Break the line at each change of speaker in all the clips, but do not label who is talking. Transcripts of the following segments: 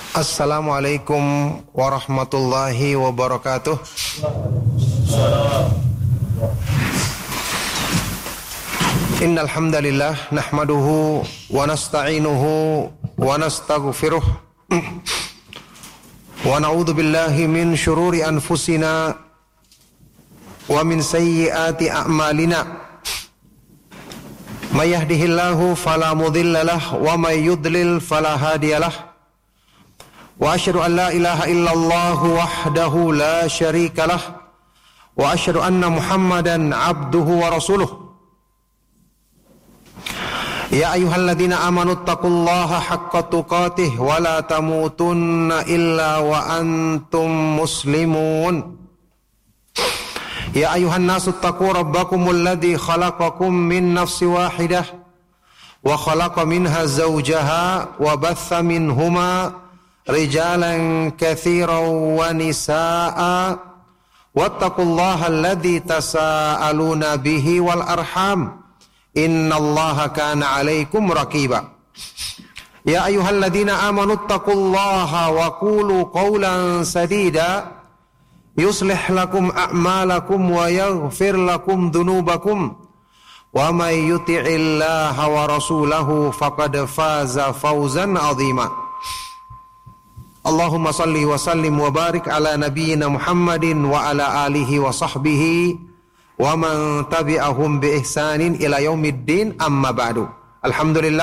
Assalamualaikum warahmatullahi wabarakatuh. Innal hamdalillah nahmaduhu wa nasta'inuhu wa nastaghfiruh wa na'udzu billahi min shururi anfusina wa min sayyiati a'malina. May yahdihillahu fala mudilla lahu wa may yudlil fala hadiyalah. Wa asyhadu an la ilaha illallah wahdahu la syarika lah wa asyhadu anna Muhammadan abduhu wa rasuluh. Ya ayyuhalladzina amanu taqullaha haqqa tuqatih wa la tamutunna illa wa antum muslimun. Ya ayyuhan nasu taqu rabbakumul ladzi khalaqakum min nafsin wahidah wa khalaqa minha zawjaha wa batha minhuma rijalan katsiran wa nisaa'a wattaqullaha alladzi tasaaluna bihi wal arham innallaha kana 'alaikum raqiba. Ya ayyuhalladzina amanu taqullaha wa qulu qawlan sadida yuslih lakum a'malakum wa yaghfir lakum dhunubakum wa may yuti'illaha wa rasulahu faqad faza fawzan 'azima. Allahumma salli wa sallim wa barik ala nabiyyina Muhammadin wa ala alihi wa sahbihi wa man tabi'ahum bi ihsanin ila yaumiddin, amma ba'du. Alhamdulillah,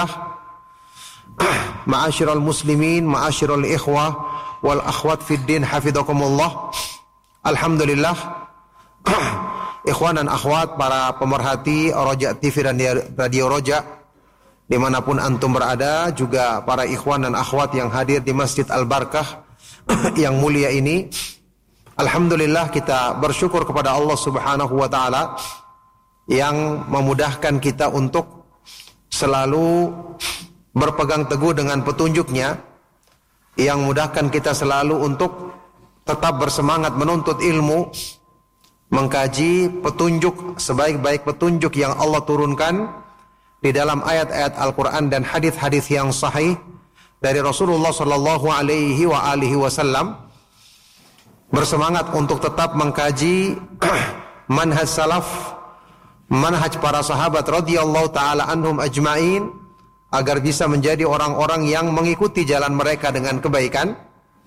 ma'asyiral muslimin, ma'asyiral ikhwah wal akhwat fid din, hafizakumullah. Alhamdulillah, ikhwan dan akhwat, para pemerhati Roja TV dan Radio Roja dimanapun antum berada, juga para ikhwan dan akhwat yang hadir di Masjid Al-Barakah yang mulia ini. Alhamdulillah, kita bersyukur kepada Allah Subhanahu wa ta'ala yang memudahkan kita untuk selalu berpegang teguh dengan petunjuknya, yang memudahkan kita selalu untuk tetap bersemangat menuntut ilmu, mengkaji petunjuk, sebaik-baik petunjuk yang Allah turunkan di dalam ayat-ayat Al-Quran dan hadis-hadis yang sahih dari Rasulullah sallallahu alaihi wa alihi wasallam. Bersemangat untuk tetap mengkaji manhaj salaf, manhaj para sahabat radhiyallahu taala anhum ajma'in, agar bisa menjadi orang-orang yang mengikuti jalan mereka dengan kebaikan.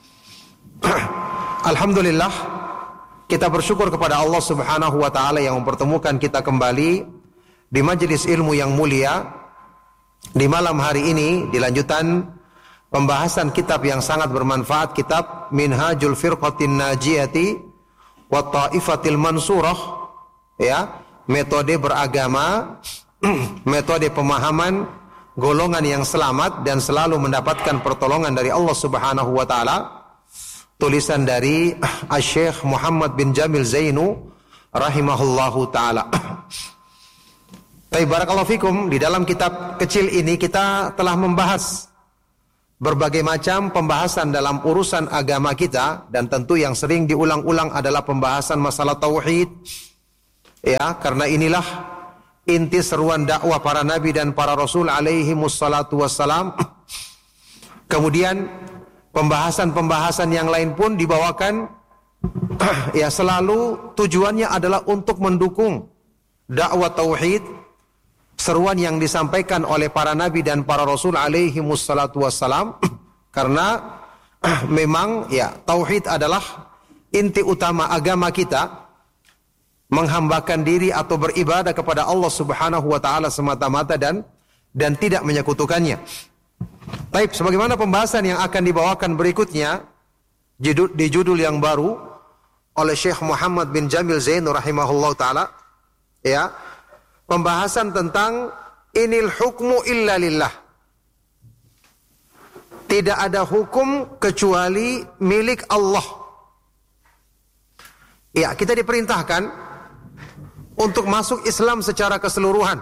Alhamdulillah, kita bersyukur kepada Allah Subhanahu wa taala yang mempertemukan kita kembali di majelis ilmu yang mulia. Di malam hari ini, di lanjutan pembahasan kitab yang sangat bermanfaat, kitab Minhajul Firqatin Najiyati wa Ta'ifatil Mansurah, ya, metode beragama, metode pemahaman golongan yang selamat dan selalu mendapatkan pertolongan dari Allah Subhanahu wa taala. Tulisan dari Syekh Muhammad bin Jamil Zainu rahimahullahu taala. Barakallahu fikum, di dalam kitab kecil ini kita telah membahas berbagai macam pembahasan dalam urusan agama kita, dan tentu yang sering diulang-ulang adalah pembahasan masalah tauhid. Ya, karena inilah inti seruan dakwah para nabi dan para rasul alaihi wassalatu wassalam. Kemudian pembahasan-pembahasan yang lain pun dibawakan, ya, selalu tujuannya adalah untuk mendukung dakwah tauhid, seruan yang disampaikan oleh para nabi dan para rasul alaihi wassalatu wassalam. Karena memang, ya, tauhid adalah inti utama agama kita, menghambakan diri atau beribadah kepada Allah Subhanahu wa taala semata-mata dan tidak menyekutukannya. Baik, sebagaimana pembahasan yang akan dibawakan berikutnya di judul yang baru oleh Syekh Muhammad bin Jamil Zainu rahimahullah taala, ya, pembahasan tentang inil hukmu illa lillah. Tidak ada hukum kecuali milik Allah. Ya, kita diperintahkan untuk masuk Islam secara keseluruhan,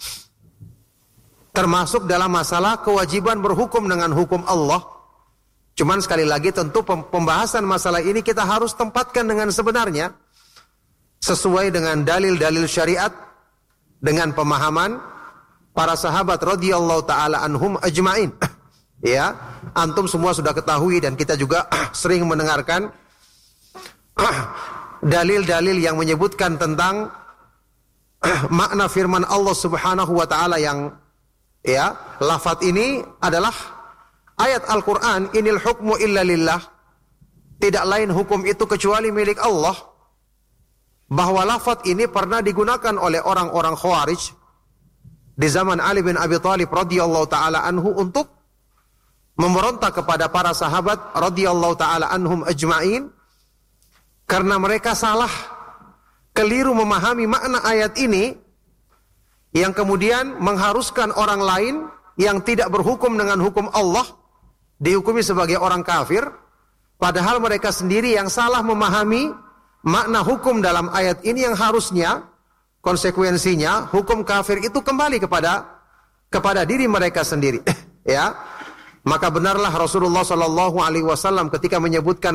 termasuk dalam masalah kewajiban berhukum dengan hukum Allah. Cuman sekali lagi, tentu pembahasan masalah ini kita harus tempatkan dengan sebenarnya, sesuai dengan dalil-dalil syariat, dengan pemahaman para sahabat radhiyallahu taala anhum ajmain. Ya, antum semua sudah ketahui dan kita juga sering mendengarkan dalil-dalil yang menyebutkan tentang makna firman Allah Subhanahu wa taala yang lafaz ini adalah ayat Al-Qur'an, inil hukmu illa lillah. Tidak lain hukum itu kecuali milik Allah. Bahwa lafaz ini pernah digunakan oleh orang-orang Khawarij di zaman Ali bin Abi Thalib radhiyallahu taala anhu untuk memberontak kepada para sahabat radhiyallahu taala anhum ajma'in karena mereka salah, keliru memahami makna ayat ini yang kemudian mengharuskan orang lain yang tidak berhukum dengan hukum Allah dihukumi sebagai orang kafir, padahal mereka sendiri yang salah memahami makna hukum dalam ayat ini yang harusnya konsekuensinya hukum kafir itu kembali kepada diri mereka sendiri. Ya, maka benarlah Rasulullah Shallallahu Alaihi Wasallam ketika menyebutkan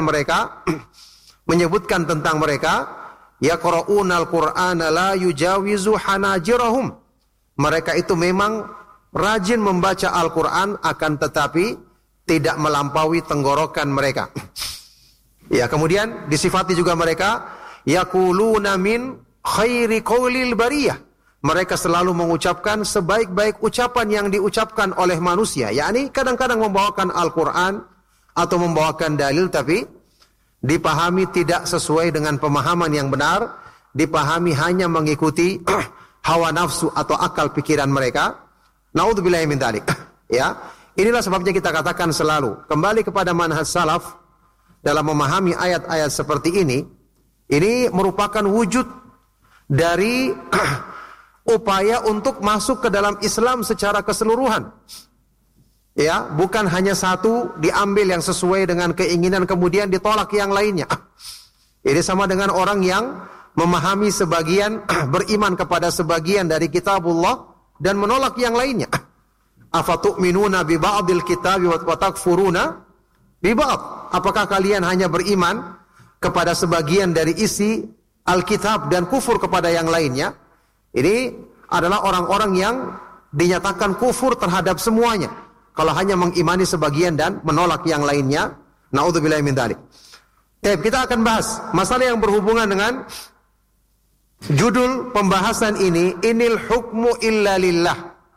tentang mereka, yaqra'unal Qur'ana la yujawizu hanajirahum. Mereka itu memang rajin membaca Al-Quran, akan tetapi tidak melampaui tenggorokan mereka. Ya, kemudian disifati juga mereka yaquluna min khairi qaulil bariyah. Mereka selalu mengucapkan sebaik-baik ucapan yang diucapkan oleh manusia. Yakni kadang-kadang membawakan Al-Quran atau membawakan dalil tapi dipahami tidak sesuai dengan pemahaman yang benar, dipahami hanya mengikuti hawa nafsu atau akal pikiran mereka. Naudzubillahi min dzalik. Ya, inilah sebabnya kita katakan selalu kembali kepada manhaj salaf dalam memahami ayat-ayat seperti ini merupakan wujud dari upaya untuk masuk ke dalam Islam secara keseluruhan. Ya, bukan hanya satu diambil yang sesuai dengan keinginan kemudian ditolak yang lainnya. Ini sama dengan orang yang memahami sebagian, beriman kepada sebagian dari kitabullah dan menolak yang lainnya. Afatu'minuna bi ba'dil kitabi wa takfuruna bi ba'd. Apakah kalian hanya beriman kepada sebagian dari isi Alkitab dan kufur kepada yang lainnya? Ini adalah orang-orang yang dinyatakan kufur terhadap semuanya kalau hanya mengimani sebagian dan menolak yang lainnya. Naudzubillahi min dzalik. Kita akan bahas masalah yang berhubungan dengan judul pembahasan ini, inil hukmu illa lillah.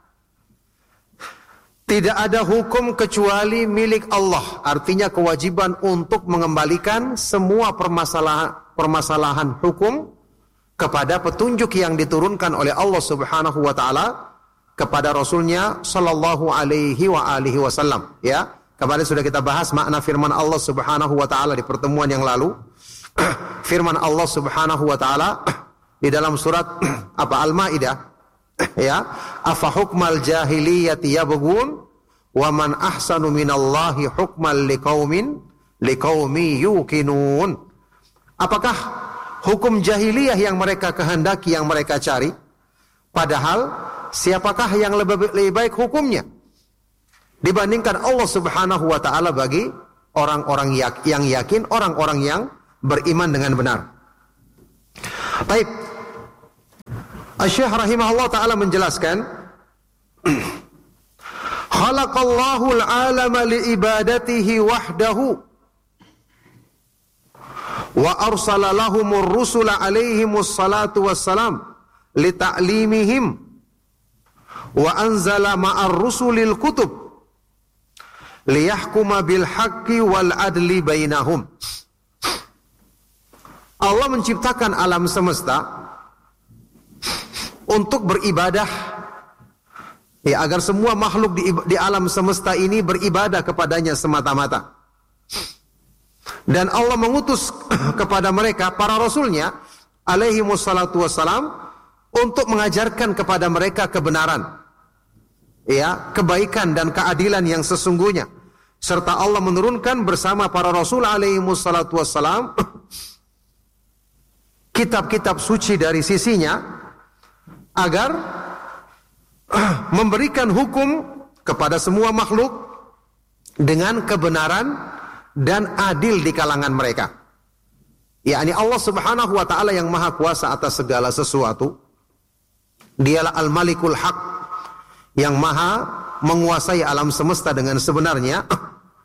Tidak ada hukum kecuali milik Allah. Artinya kewajiban untuk mengembalikan semua permasalahan hukum kepada petunjuk yang diturunkan oleh Allah Subhanahu wa taala kepada Rasulnya sallallahu alaihi wasallam. Ya, kemarin sudah kita bahas makna firman Allah Subhanahu wa taala di pertemuan yang lalu. Firman Allah Subhanahu wa taala di dalam surat Al-Maidah, ya, afa hukmal jahiliyati yabghun wa man ahsanu minallahi hukman liqaumin yuqinun. Apakah hukum jahiliyah yang mereka kehendaki, yang mereka cari, padahal siapakah yang lebih baik hukumnya dibandingkan Allah Subhanahu wa taala bagi orang-orang yang yakin, orang-orang yang beriman dengan benar. Baik, Asy-Syaikh rahimahullah taala menjelaskan, khalaqallahu al-'alama li'ibadatihi wahdahu wa arsala lahumur rusula 'alaihimus salatu wassalam lita'limihim wa anzala ma'ar rusulil kutub liyahkuma bil haqqi wal adli bainahum. Allah menciptakan alam semesta untuk beribadah, ya, agar semua makhluk di alam semesta ini beribadah kepadanya semata-mata. Dan Allah mengutus kepada mereka para rasulnya alaihi wassalatu wassalam untuk mengajarkan kepada mereka kebenaran, ya, kebaikan dan keadilan yang sesungguhnya. Serta Allah menurunkan bersama para rasul alaihi wassalatu wassalam kitab-kitab suci dari sisinya agar memberikan hukum kepada semua makhluk dengan kebenaran dan adil di kalangan mereka. yakni Allah Subhanahu wa taala yang maha kuasa atas segala sesuatu. Dialah Al-Malikul Haq yang maha menguasai alam semesta dengan sebenarnya.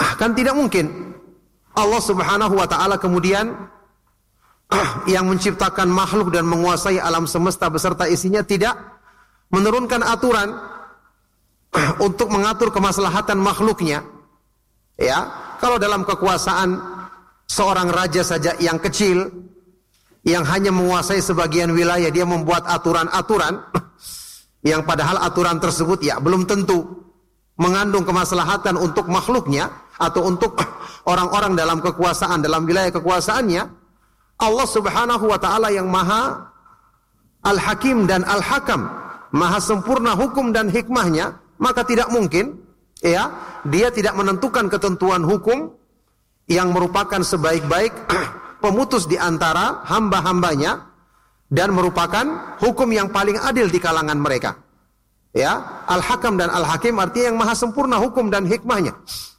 Kan tidak mungkin Allah Subhanahu wa taala kemudian yang menciptakan makhluk dan menguasai alam semesta beserta isinya tidak menurunkan aturan untuk mengatur kemaslahatan makhluknya. Ya, kalau dalam kekuasaan seorang raja saja yang kecil yang hanya menguasai sebagian wilayah, dia membuat aturan-aturan yang padahal aturan tersebut ya belum tentu mengandung kemaslahatan untuk makhluknya atau untuk orang-orang dalam kekuasaan, dalam wilayah kekuasaannya. Allah Subhanahu wa taala yang Maha Al-Hakim dan Al-Hakam, Maha sempurna hukum dan hikmahnya, maka tidak mungkin ya dia tidak menentukan ketentuan hukum yang merupakan sebaik-baik pemutus di antara hamba-hambanya dan merupakan hukum yang paling adil di kalangan mereka. Ya, Al-Hakam dan Al-Hakim artinya yang maha sempurna hukum dan hikmahnya.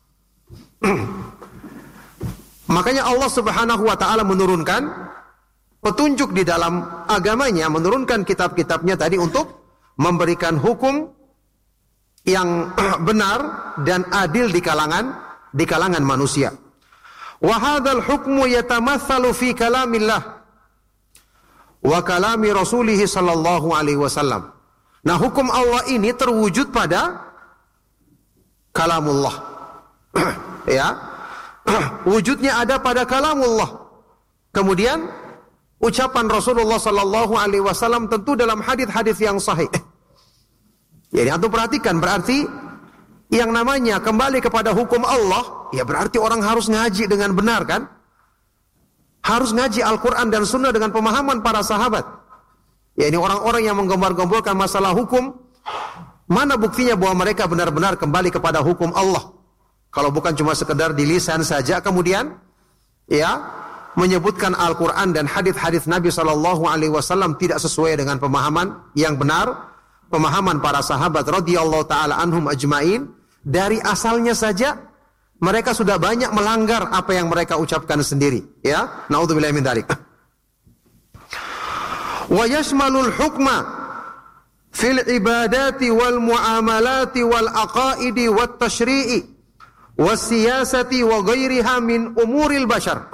Makanya Allah Subhanahu wa taala menurunkan petunjuk di dalam agamanya, menurunkan kitab-kitabnya tadi untuk memberikan hukum yang benar dan adil di kalangan manusia. Wa hadzal hukmu yatamatsalu fi kalamillah wa kalami rasulih sallallahu alaihi wasallam. Nah, hukum Allah ini terwujud pada kalamullah. Ya. Wujudnya ada pada kalamullah. Kemudian ucapan Rasulullah sallallahu alaihi wasallam tentu dalam hadis-hadis yang sahih. Jadi antum perhatikan, berarti yang namanya kembali kepada hukum Allah, ya berarti orang harus ngaji dengan benar kan? Harus ngaji Al-Quran dan Sunnah dengan pemahaman para sahabat. Ya, ini orang-orang yang menggembor-gemborkan masalah hukum, mana buktinya bahwa mereka benar-benar kembali kepada hukum Allah? Kalau bukan cuma sekedar di lisan saja, kemudian ya menyebutkan Al-Quran dan hadis-hadis Nabi SAW tidak sesuai dengan pemahaman yang benar, pemahaman para sahabat radhiyallahu taala anhum ajmain. Dari asalnya saja mereka sudah banyak melanggar apa yang mereka ucapkan sendiri. Ya, naudzubillahi min dzalik. Wa yashmalul hukma fil ibadati wal muamalati wal aqaidi wat tashri'i was siyasati wa ghairiha min umuril bashar.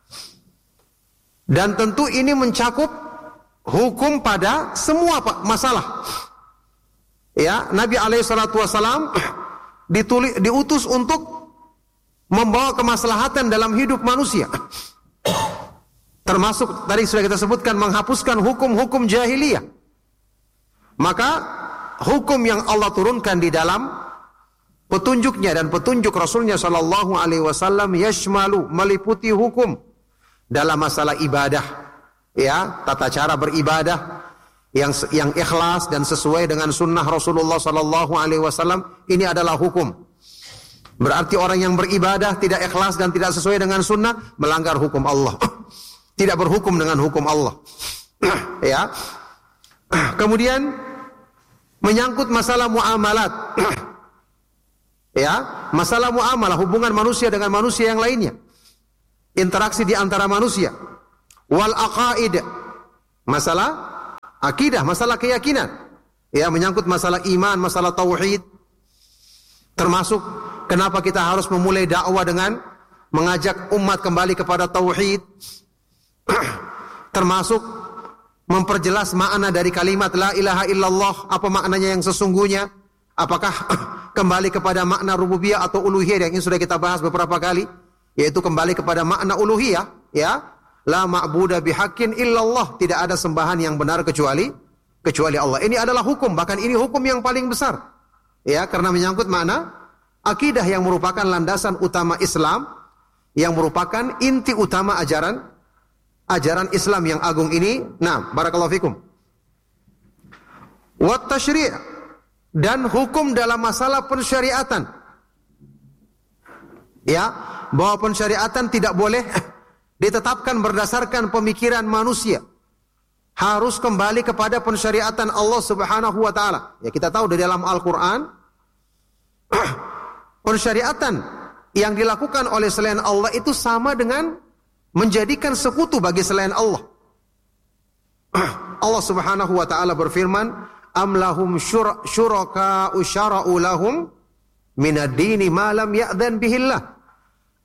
Dan tentu ini mencakup hukum pada semua masalah. Ya, Nabi alaihi salatu wasalam diutus untuk membawa kemaslahatan dalam hidup manusia. Termasuk tadi sudah kita sebutkan menghapuskan hukum-hukum jahiliyah. Maka hukum yang Allah turunkan di dalam petunjuknya dan petunjuk Rasulnya sallallahu alaihi wasallam yashmalu, meliputi hukum dalam masalah ibadah, ya, tata cara beribadah yang ikhlas dan sesuai dengan sunnah Rasulullah sallallahu alaihi wasallam. Ini adalah hukum. Berarti orang yang beribadah tidak ikhlas dan tidak sesuai dengan sunnah melanggar hukum Allah. Tidak berhukum dengan hukum Allah. Ya. Kemudian menyangkut masalah muamalat. Ya, masalah muamalah, hubungan manusia dengan manusia yang lainnya. Interaksi di antara manusia. Wal aqaid. Masalah akidah, masalah keyakinan. Ya, menyangkut masalah iman, masalah tauhid. Termasuk kenapa kita harus memulai dakwah dengan mengajak umat kembali kepada tauhid. Termasuk memperjelas makna dari kalimat la ilaha illallah, apa maknanya yang sesungguhnya, apakah kembali kepada makna rububiyah atau uluhiyah yang ini sudah kita bahas beberapa kali, yaitu kembali kepada makna uluhiyah, ya, la ma'buda bihaqqin illallah, tidak ada sembahan yang benar kecuali Allah. Ini adalah hukum, bahkan ini hukum yang paling besar, ya, karena menyangkut makna akidah yang merupakan landasan utama Islam, yang merupakan inti utama ajaran Islam yang agung ini. Nah, barakallahu fikum. Wat tashri' dan hukum dalam masalah pensyariatan. Ya, bahwa pensyariatan tidak boleh ditetapkan berdasarkan pemikiran manusia. Harus kembali kepada pensyariatan Allah Subhanahu wa taala. Ya, kita tahu di dalam Al-Qur'an pensyariatan yang dilakukan oleh selain Allah itu sama dengan menjadikan sekutu bagi selain Allah. Allah Subhanahu wa taala berfirman, am lahum syuraka'u syara'u lahum minad dini ma lam ya'dhan bihillah.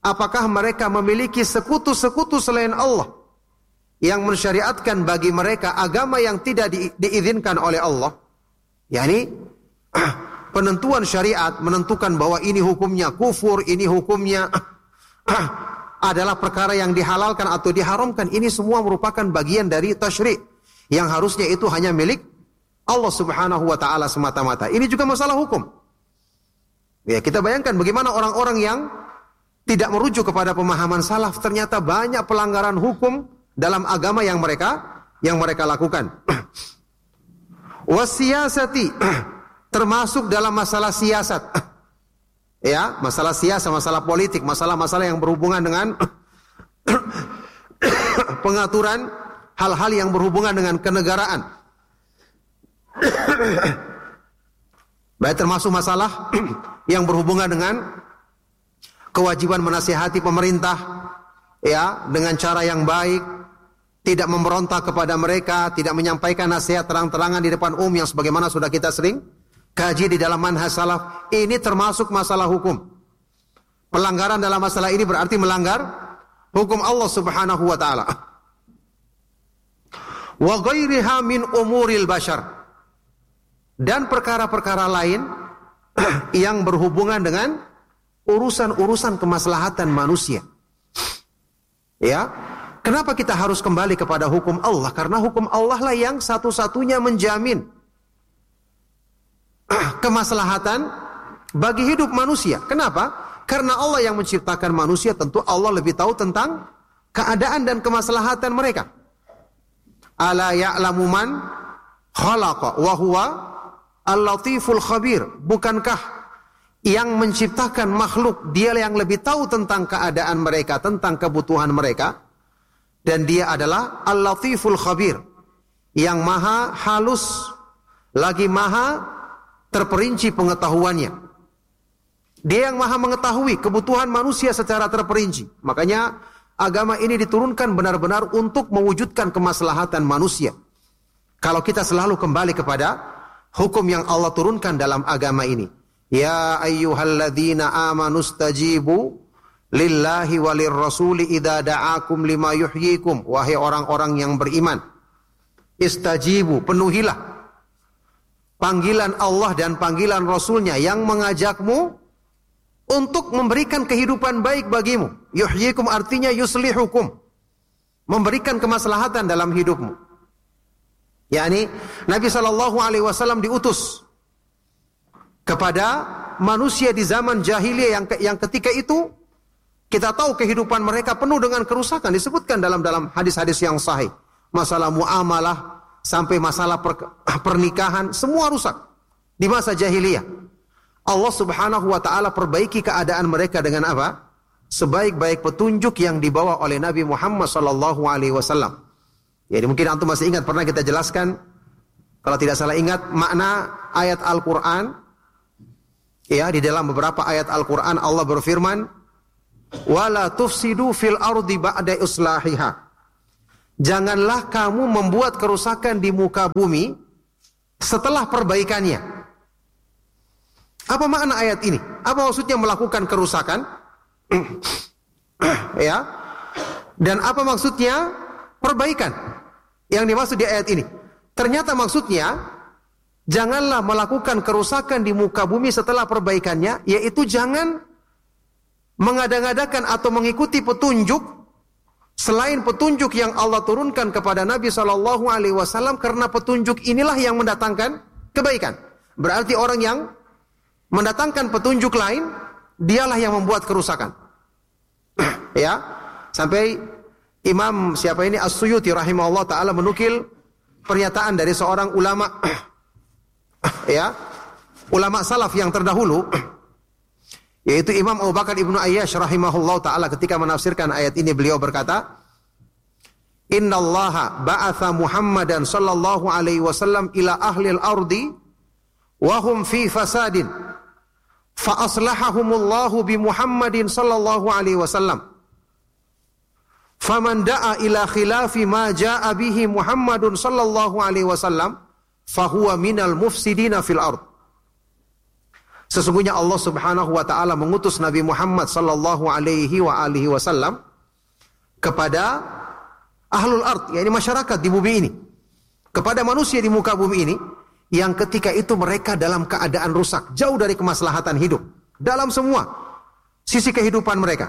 apakah mereka memiliki sekutu-sekutu selain Allah yang mensyariatkan bagi mereka agama yang tidak diizinkan oleh Allah? Yani penentuan syariat menentukan bahwa ini hukumnya kufur, ini hukumnya adalah perkara yang dihalalkan atau diharamkan. Ini semua merupakan bagian dari tasyri' yang harusnya itu hanya milik Allah Subhanahu wa taala semata-mata. Ini juga masalah hukum. Ya, kita bayangkan bagaimana orang-orang yang tidak merujuk kepada pemahaman salaf, ternyata banyak pelanggaran hukum dalam agama yang mereka lakukan. Wasiyasati, termasuk dalam masalah siasat. Ya, masalah siasat, masalah politik, masalah-masalah yang berhubungan dengan pengaturan hal-hal yang berhubungan dengan kenegaraan. Baik, termasuk masalah yang berhubungan dengan kewajiban menasihati pemerintah, ya, dengan cara yang baik, tidak memberontak kepada mereka, tidak menyampaikan nasihat terang-terangan di depan umum yang sebagaimana sudah kita sering kaji di dalam manhaj salaf. Ini termasuk masalah hukum. Pelanggaran dalam masalah ini berarti melanggar hukum Allah Subhanahu wa taala. Wa ghairiha min umuril bashar, dan perkara-perkara lain yang berhubungan dengan urusan-urusan kemaslahatan manusia. Ya, kenapa kita harus kembali kepada hukum Allah? Karena hukum Allah lah yang satu-satunya menjamin kemaslahatan bagi hidup manusia. Kenapa? Karena Allah yang menciptakan manusia, tentu Allah lebih tahu tentang keadaan dan kemaslahatan mereka. Ala ya'lamu man khalaqa wa huwa al-latiful khabir. Bukankah yang menciptakan makhluk, dia yang lebih tahu tentang keadaan mereka, tentang kebutuhan mereka, dan dia adalah al-latiful khabir, yang maha halus lagi maha terperinci pengetahuannya. Dia yang maha mengetahui kebutuhan manusia secara terperinci. Makanya agama ini diturunkan benar-benar untuk mewujudkan kemaslahatan manusia. Kalau kita selalu kembali kepada hukum yang Allah turunkan dalam agama ini. Ya ayyuhalladzina amanu stajibu lillahi walir rasuli idza da'akum lima yuhyikum. Wahai orang-orang yang beriman, istajibu, penuhilah panggilan Allah dan panggilan Rasulnya yang mengajakmu untuk memberikan kehidupan baik bagimu. Yuhyikum artinya yuslihukum, memberikan kemaslahatan dalam hidupmu. Yani Nabi SAW diutus kepada manusia di zaman jahiliyah yang ketika itu kita tahu kehidupan mereka penuh dengan kerusakan. Disebutkan dalam hadis-hadis yang sahih. Masalah muamalah sampai masalah pernikahan, semua rusak di masa jahiliyah. Allah Subhanahu wa taala perbaiki keadaan mereka dengan apa? Sebaik-baik petunjuk yang dibawa oleh Nabi Muhammad sallallahu alaihi wasallam. Jadi mungkin antum masih ingat, pernah kita jelaskan, kalau tidak salah ingat, makna ayat Al-Qur'an. Ya, di dalam beberapa ayat Al-Qur'an Allah berfirman, "Wala tufsidu fil ardi ba'da islahiha." Janganlah kamu membuat kerusakan di muka bumi setelah perbaikannya. Apa makna ayat ini? Apa maksudnya melakukan kerusakan? Ya. Dan apa maksudnya perbaikan yang dimaksud di ayat ini? Ternyata maksudnya janganlah melakukan kerusakan di muka bumi setelah perbaikannya, yaitu jangan mengada-ngadakan atau mengikuti petunjuk selain petunjuk yang Allah turunkan kepada Nabi SAW, karena petunjuk inilah yang mendatangkan kebaikan. Berarti orang yang mendatangkan petunjuk lain, dialah yang membuat kerusakan. Ya, sampai Imam siapa ini As-Suyuti rahimahullah taala menukil pernyataan dari seorang ulama, ya, ulama salaf yang terdahulu, yaitu Imam Abu Bakar Ibnu Ayyash rahimahullah taala. Ketika menafsirkan ayat ini, beliau berkata, "Innallaha ba'atha Muhammadan sallallahu alaihi wasallam ila ahlil ardi wa hum fi fasadin fa aslahahumullahu bi Muhammadin sallallahu alaihi wasallam. Faman da'a ila khilafi ma jaa'a bihi Muhammadun sallallahu alaihi wasallam fa huwa minal mufsidina fil ard." Sesungguhnya Allah Subhanahu wa taala mengutus Nabi Muhammad sallallahu alaihi wasallam kepada ahlul ard, yakni masyarakat di bumi ini. Kepada manusia di muka bumi ini yang ketika itu mereka dalam keadaan rusak, jauh dari kemaslahatan hidup dalam semua sisi kehidupan mereka.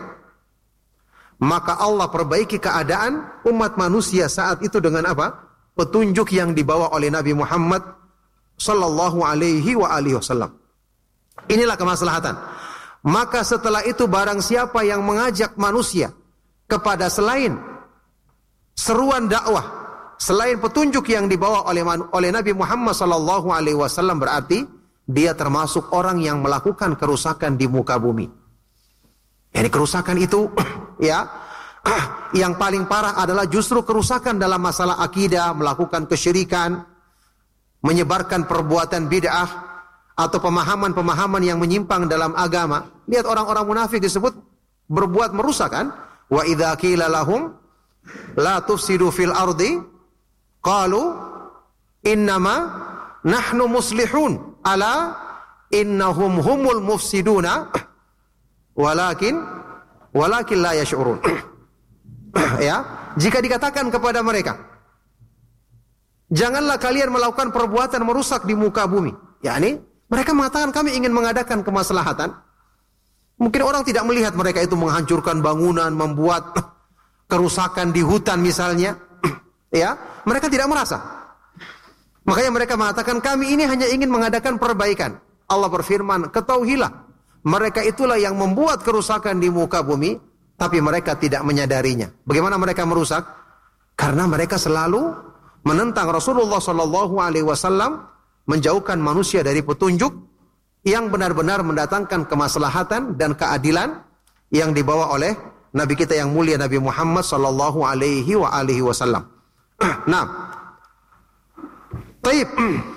Maka Allah perbaiki keadaan umat manusia saat itu dengan apa? Petunjuk yang dibawa oleh Nabi Muhammad sallallahu alaihi wasallam. Inilah kemaslahatan. Maka setelah itu barang siapa yang mengajak manusia kepada selain seruan dakwah, selain petunjuk yang dibawa oleh Nabi Muhammad sallallahu alaihi wasallam, berarti dia termasuk orang yang melakukan kerusakan di muka bumi. Yani kerusakan itu ya, yang paling parah adalah justru kerusakan dalam masalah akidah, melakukan kesyirikan, menyebarkan perbuatan bid'ah atau pemahaman-pemahaman yang menyimpang dalam agama. Lihat orang-orang munafik disebut berbuat merusak kan? Wa idza qila lahum la tufsidu fil ardi qalu innama nahnu muslihun ala innahum humul mufsiduna walakin la yash'urun. Ya, jika dikatakan kepada mereka, janganlah kalian melakukan perbuatan merusak di muka bumi. yakni mereka mengatakan kami ingin mengadakan kemaslahatan. Mungkin orang tidak melihat mereka itu menghancurkan bangunan, membuat kerusakan di hutan misalnya. Ya, mereka tidak merasa. Makanya mereka mengatakan kami ini hanya ingin mengadakan perbaikan. Allah berfirman, ketahuilah mereka itulah yang membuat kerusakan di muka bumi, tapi mereka tidak menyadarinya. Bagaimana mereka merusak? Karena mereka selalu menentang Rasulullah SAW, menjauhkan manusia dari petunjuk yang benar-benar mendatangkan kemaslahatan dan keadilan yang dibawa oleh Nabi kita yang mulia Nabi Muhammad SAW. Nah, taib.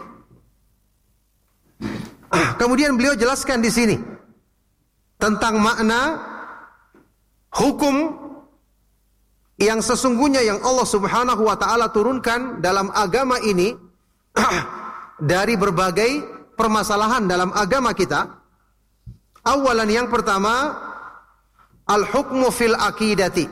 Kemudian beliau jelaskan di sini tentang makna hukum yang sesungguhnya yang Allah Subhanahu wa taala turunkan dalam agama ini dari berbagai permasalahan dalam agama kita. Awalan, yang pertama, al-hukmu fil akidati.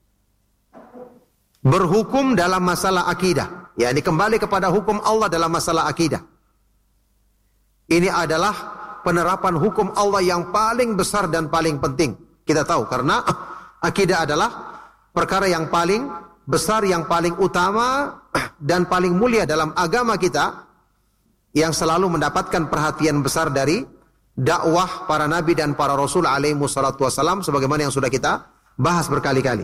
Berhukum dalam masalah akidah. yakni kembali kepada hukum Allah dalam masalah akidah. Ini adalah penerapan hukum Allah yang paling besar dan paling penting. Kita tahu karena akidah adalah perkara yang paling besar, yang paling utama dan paling mulia dalam agama kita, yang selalu mendapatkan perhatian besar dari dakwah para nabi dan para rasul alaihi wassalatu wassalam, sebagaimana yang sudah kita bahas berkali-kali.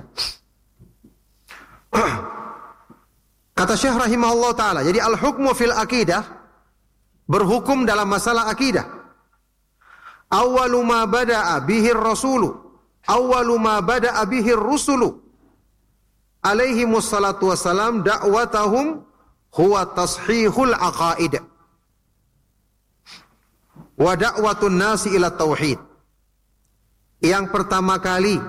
Kata Syekh rahimahullah ta'ala, jadi al-hukmu fil akidah, berhukum dalam masalah akidah. Awwalu ma bada'a bihi rasulu, awwalu ma bada'a bihi rusulu alaihi wassalatu wassalam da'watahum huwa tashihul aqaid wa da'watun nasi ila tauhid. Yang pertama kali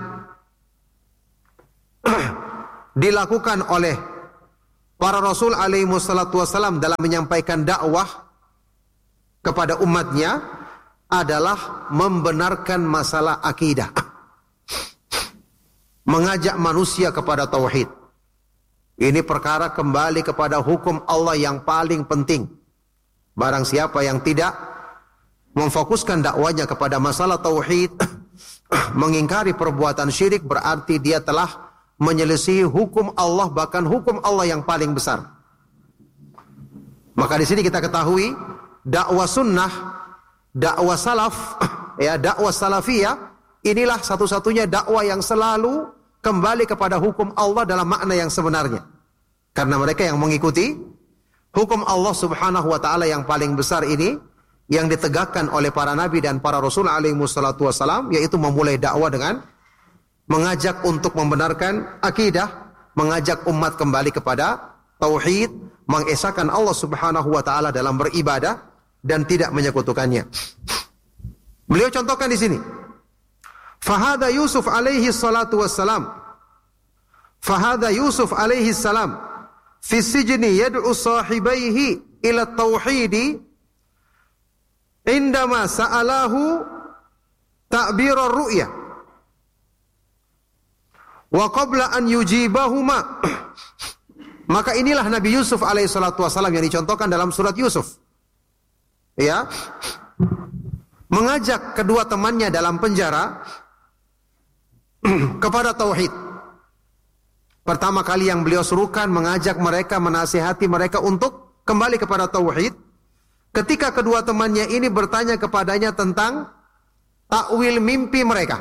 dilakukan oleh para rasul alaihi wassalatu wassalam dalam menyampaikan dakwah kepada umatnya adalah membenarkan masalah akidah, mengajak manusia kepada tauhid. Ini perkara kembali kepada hukum Allah yang paling penting. Barang siapa yang tidak memfokuskan dakwanya kepada masalah tauhid, mengingkari perbuatan syirik, berarti dia telah menyelisihi hukum Allah, bahkan hukum Allah yang paling besar. Maka di sini kita ketahui dakwah sunnah, dakwah salaf, ya, dakwah salafiyah, inilah satu-satunya dakwah yang selalu kembali kepada hukum Allah dalam makna yang sebenarnya. Karena mereka yang mengikuti hukum Allah Subhanahu wa taala yang paling besar ini, yang ditegakkan oleh para nabi dan para rasul alaihi wassalatu wassalam, yaitu memulai dakwah dengan mengajak untuk membenarkan akidah, mengajak umat kembali kepada tauhid, mengesahkan Allah Subhanahu wa taala dalam beribadah dan tidak menyekutukannya. Beliau contohkan di sini. Fahada Yusuf alaihi salatu wassalam. Fahada Yusuf alaihi salam fi sijni yad'u sahibaihi ila tauhidi indama sa'alahu ta'birar ru'ya wa qabla an yujibahuma. Maka inilah Nabi Yusuf alaihi salatu wasallam yang dicontohkan dalam surat Yusuf. Ya. Mengajak kedua temannya dalam penjara kepada tauhid. Pertama kali yang beliau serukan mengajak mereka, menasihati mereka untuk kembali kepada tauhid. Ketika kedua temannya ini bertanya kepadanya tentang takwil mimpi mereka.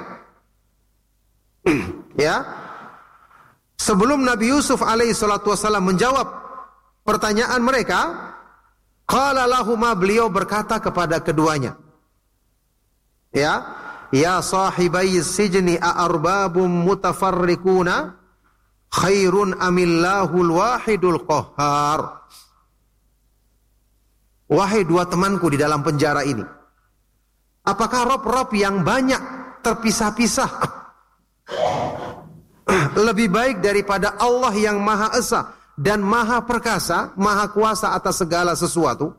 Ya. Sebelum Nabi Yusuf alaihi salatu wasallam menjawab pertanyaan mereka, qala lahuma, beliau berkata kepada keduanya, ya sahibai sijni a'arbabum mutafarriquna khairun amillahul wahidul qahhar. Wahai dua temanku di dalam penjara ini, apakah rob-rob yang banyak terpisah-pisah lebih baik daripada Allah yang Maha Esa dan Maha Perkasa, Maha Kuasa atas segala sesuatu?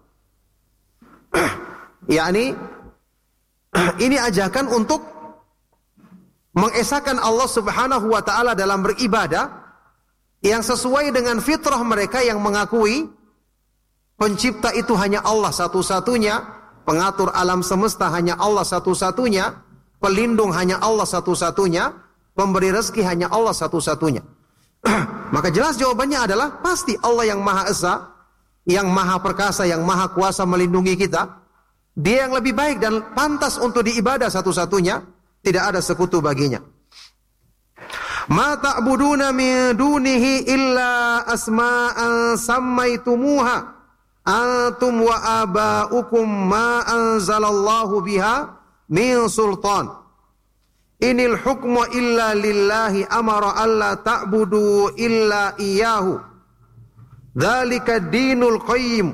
Yakni ini ajakan untuk mengesahkan Allah Subhanahu wa taala dalam beribadah yang sesuai dengan fitrah mereka yang mengakui pencipta itu hanya Allah satu-satunya, pengatur alam semesta hanya Allah satu-satunya, pelindung hanya Allah satu-satunya, pemberi rezeki hanya Allah satu-satunya. Maka jelas jawabannya adalah pasti Allah yang Maha Esa, yang Maha Perkasa, yang Maha Kuasa melindungi kita. Dia yang lebih baik dan pantas untuk diibadah satu-satunya, tidak ada sekutu baginya. Ma ta'buduna min dunihi illa asma'an sammaitumuha antum wa aba'ukum ma anzalallahu biha min sultan. Inil hukmu illa lillahi amara alla ta'budu illa iyyahu. Dzalika dinul qayyim.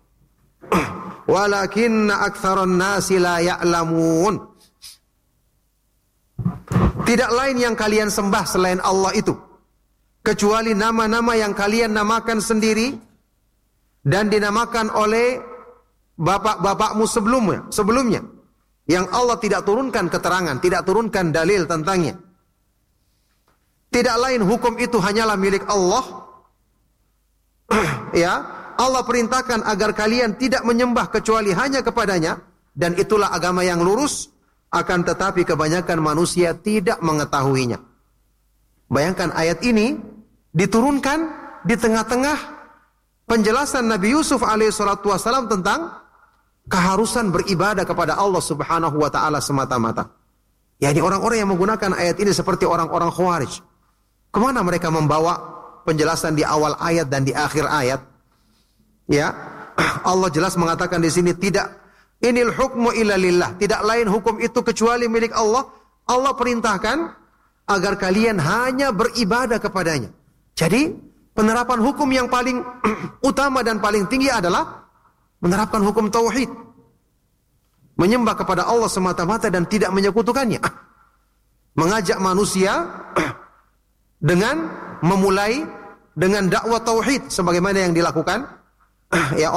Walakinna aktsaran nasi la ya'lamun. Tidak lain yang kalian sembah selain Allah itu, kecuali nama-nama yang kalian namakan sendiri dan dinamakan oleh bapak-bapakmu sebelumnya. Yang Allah tidak turunkan keterangan, tidak turunkan dalil tentangnya. Tidak lain hukum itu hanyalah milik Allah. Ya, Allah perintahkan agar kalian tidak menyembah kecuali hanya kepadanya, dan itulah agama yang lurus. Akan tetapi kebanyakan manusia tidak mengetahuinya. Bayangkan ayat ini diturunkan di tengah-tengah penjelasan Nabi Yusuf alaihissalatu wassalam tentang keharusan beribadah kepada Allah Subhanahu wa taala semata-mata. Ya, ini orang-orang yang menggunakan ayat ini seperti orang-orang Khawarij. Kemana mereka membawa penjelasan di awal ayat dan di akhir ayat? Ya, Allah jelas mengatakan di sini tidak, inil hukmu illa lillah, tidak lain hukum itu kecuali milik Allah. Allah perintahkan agar kalian hanya beribadah kepadanya. Jadi penerapan hukum yang paling utama dan paling tinggi adalah menerapkan hukum tauhid, menyembah kepada Allah semata-mata dan tidak menyekutukannya. Mengajak manusia dengan memulai dengan dakwah tauhid sebagaimana yang dilakukan ya